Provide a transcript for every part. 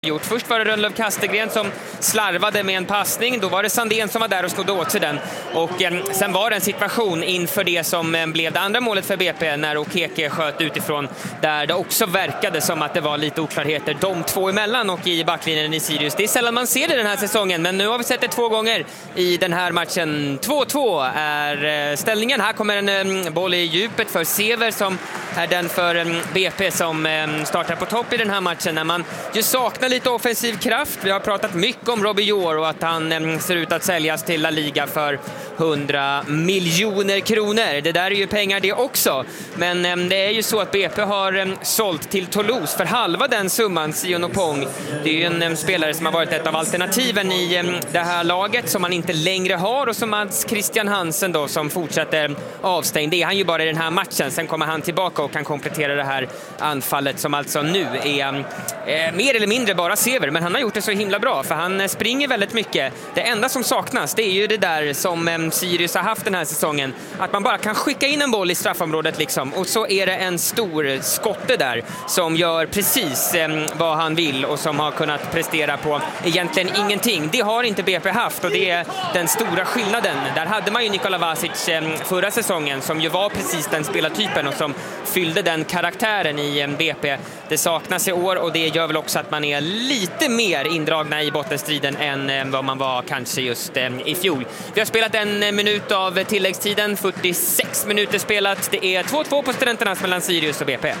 gjort. Först var det Rönnlöv Kastegren som slarvade med en passning. Då var det Sandén som var där och snodde åt sig den. Och sen var det en situation inför det som blev det andra målet för BP när Okeke sköt utifrån, där det också verkade som att det var lite oklarheter de två emellan och i backlinjen i Sirius. Det är sällan man ser det den här säsongen, men nu har vi sett det 2 gånger i den här matchen. 2-2 är ställningen. Här kommer en boll i djupet för Sever som är den för BP som startar på topp i den här matchen när man ju saknar lite offensiv kraft. Vi har pratat mycket om Robbie Jor och att han ser ut att säljas till La Liga för 100 miljoner kronor. Det där är ju pengar det också. Men det är ju så att BP har sålt till Toulouse för halva den summan, Sion Opong. Det är ju en spelare som har varit ett av alternativen i det här laget som man inte längre har, och som Mats Christian Hansen då som fortsätter avstängd. Det är han ju bara i den här matchen. Sen kommer han tillbaka och kan komplettera det här anfallet som alltså nu är mer eller mindre bara Sever, men han har gjort det så himla bra för han springer väldigt mycket. Det enda som saknas, det är ju det där som Sirius har haft den här säsongen, att man bara kan skicka in en boll i straffområdet liksom, och så är det en stor skotte där som gör precis vad han vill och som har kunnat prestera på egentligen ingenting. Det har inte BP haft, och det är den stora skillnaden. Där hade man ju Nikola Vasic förra säsongen som ju var precis den spelartypen och som fyllde den karaktären i BP. Det saknas i år, och det gör väl också att man är lite mer indragna i bottenstriden än vad man var kanske just i fjol. Vi har spelat en minut av tilläggstiden, 46 minuter spelat. Det är 2-2 på Studenternas mellan Sirius och BP.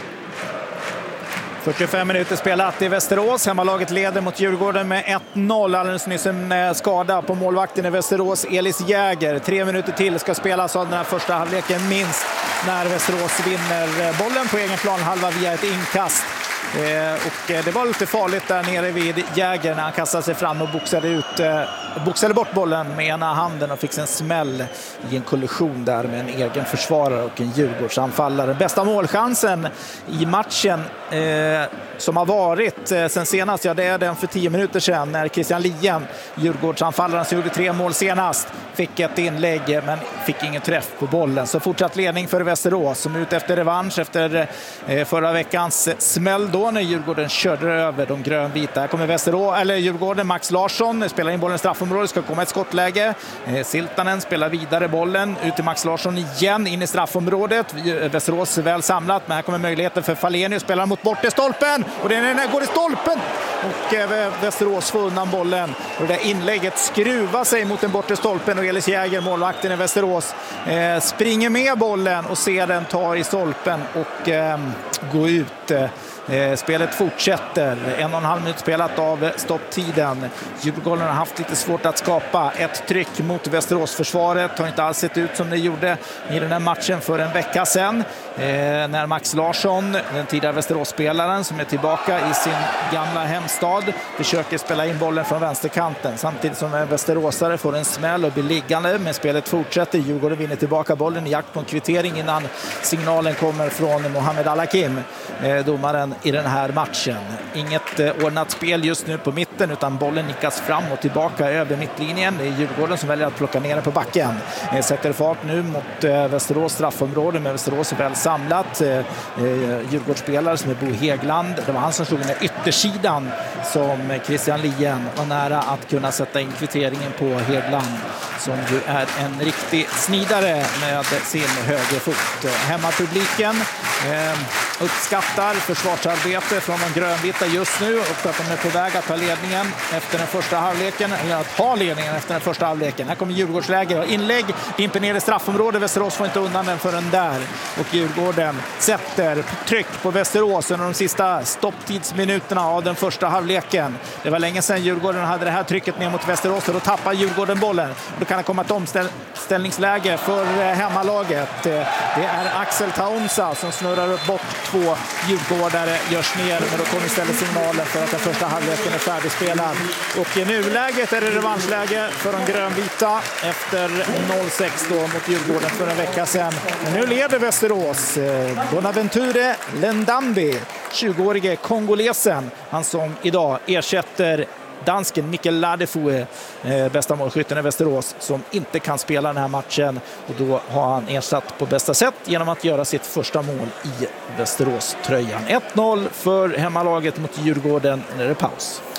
45 minuter spelat i Västerås. Hemmalaget leder mot Djurgården med 1-0. Alldeles nyss en skada på målvakten i Västerås, Elis Jäger. 3 minuter till ska spelas av den här första halvleken minst, när Västerås vinner bollen på egen planhalva via ett inkast. Och det var lite farligt där nere vid Jäger när han kastade sig fram och boxade bort bollen med ena handen och fick en smäll i en kollision där med en egen försvarare och en Djurgårdsanfallare. Bästa målchansen i matchen som har varit sen senast, ja det är den för 10 minuter sedan när Christian Lien, Djurgårdsanfallaren som gjorde 3 mål senast, fick ett inlägg men fick ingen träff på bollen. Så fortsatt ledning för Västerås som är ute efter revansch efter förra veckans smäll då när Djurgården körde över de grönvita. Här kommer Djurgården, Max Larsson spelar in bollen i straffområdet, ska komma ett skottläge. Siltanen spelar vidare bollen ut till Max Larsson igen in i straffområdet. Västerås väl samlat, men här kommer möjligheten för Falenius, spelar mot bort i stolpen, och den går i stolpen och Västerås får undan bollen, och det där inlägget skruvar sig mot den bortre stolpen, och Elis Jäger, målvakten i Västerås, springer med bollen och ser den ta i stolpen och gå ut. Spelet fortsätter, 1,5 minut spelat av stopptiden. Djurgården har haft lite svårt att skapa ett tryck mot Västerås-försvaret. Har inte alls sett ut som det gjorde i den här matchen för en vecka sedan. När Max Larsson, den tidigare Västerås-spelaren som är tillbaka i sin gamla hemstad, försöker spela in bollen från vänsterkanten. Samtidigt som en västeråsare får en smäll och blir liggande, men spelet fortsätter. Djurgården vinner tillbaka bollen i jakt på en kvittering innan signalen kommer från Mohamed Al-Hakim, domaren i den här matchen. Inget ordnat spel just nu på mitten, utan bollen nickas fram och tillbaka över mittlinjen. Det är Djurgården som väljer att plocka ner den på backen. Sätter fart nu mot Västerås straffområde med Västerås väl samlat. Djurgårdsspelare som är Bo Hegland. Det var han som slog med yttersidan som Christian Lien var nära att kunna sätta in kvitteringen på Hegland, som ju är en riktig snidare med sin högerfot. Hemmapubliken uppskattar försvarsarbete från de grönvita just nu, och att de är på väg att ta ledningen efter den första halvleken, eller att ha ledningen efter den första halvleken. Här kommer Djurgårdsläge och inlägg, dimper ner i straffområdet. Västerås får inte undan den förrän där, och Djurgården sätter tryck på Västerås under de sista stopptidsminuterna av den första halvleken. Det var länge sedan Djurgården hade det här trycket ner mot Västerås, och då tappar Djurgården bollen. Då kan det komma ett omställningsläge för hemmalaget. Det är Axel Taonsa som snurrar bort 2 djurgårdare, görs ner, men då kommer istället signalen för att den första halvleken är färdigspelad. Och i nuläget är det revanschläge för de grönvita efter 0-6 då mot Djurgården för en vecka sedan. Men nu leder Västerås. Bonaventure Lendambi, 20-årige kongolesen, han som idag ersätter dansken Mikkel Ladefue, bästa målskytten i Västerås, som inte kan spela den här matchen, och då har han ersatt på bästa sätt genom att göra sitt första mål i Västerås-tröjan. 1-0 för hemmalaget mot Djurgården när det är paus.